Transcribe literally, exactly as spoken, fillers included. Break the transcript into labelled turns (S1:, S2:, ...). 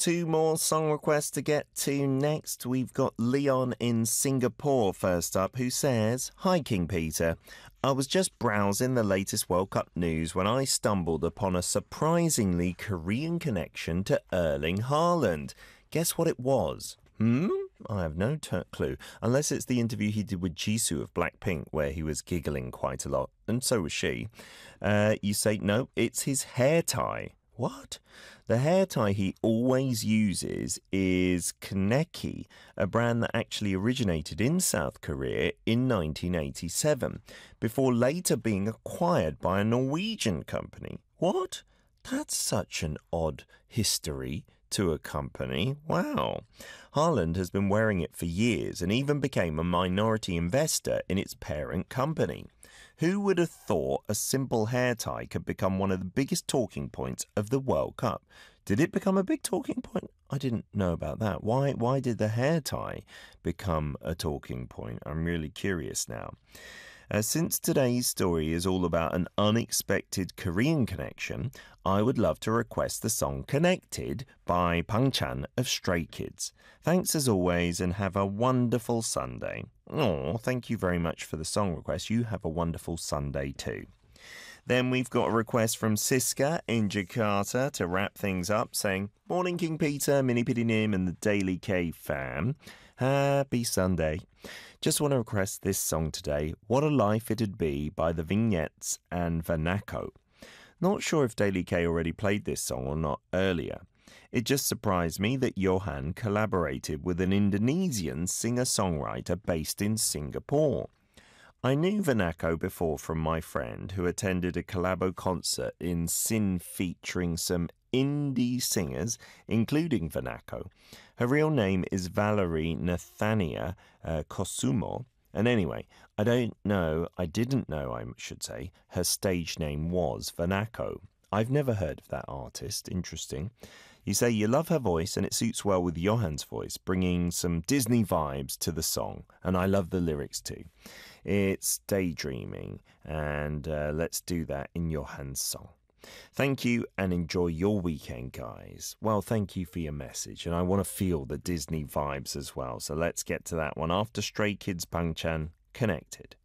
S1: two more song requests to get to. Next, we've got Leon in Singapore first up, who says, Hi, King Peter. I was just browsing the latest World Cup news when I stumbled upon a surprisingly Korean connection to Erling Haaland. Guess what it was? Hmm? I have no t- clue, unless it's the interview he did with Jisoo of Blackpink, where he was giggling quite a lot, and so was she. Uh, you say, no, it's his hair tie. What? The hair tie he always uses is Kaneki, a brand that actually originated in South Korea in nineteen eighty-seven, before later being acquired by a Norwegian company. What? That's such an odd history to a company. Wow. Haaland has been wearing it for years and even became a minority investor in its parent company. Who would have thought a simple hair tie could become one of the biggest talking points of the World Cup? Did it become a big talking point? I didn't know about that. Why, why did the hair tie become a talking point? I'm really curious now. Uh, since today's story is all about an unexpected Korean connection, I would love to request the song Connected by Bang Chan of Stray Kids. Thanks as always and have a wonderful Sunday. Oh, thank you very much for the song request. You have a wonderful Sunday too. Then we've got a request from Siska in Jakarta to wrap things up, saying, Morning King Peter, Mini Piddy Nim and the Daily K fam. Happy Sunday. Just want to request this song today, What a Life It'd Be by the Vignettes and Vanako. Not sure if Daily K already played this song or not earlier. It just surprised me that Johan collaborated with an Indonesian singer-songwriter based in Singapore. I knew Vanako before from my friend who attended a collabo concert in Sin featuring some indie singers, including Vanako. Her real name is Valerie Nathania uh, Kosumo. And anyway, I don't know, I didn't know, I should say, her stage name was Vanako. I've never heard of that artist. Interesting. You say you love her voice and it suits well with Johan's voice, bringing some Disney vibes to the song. And I love the lyrics too. It's daydreaming, and uh, let's do that in Johan's song. Thank you and enjoy your weekend, guys. Well, thank you for your message, and I want to feel the Disney vibes as well. So let's get to that one after Stray Kids Bang Chan Connected.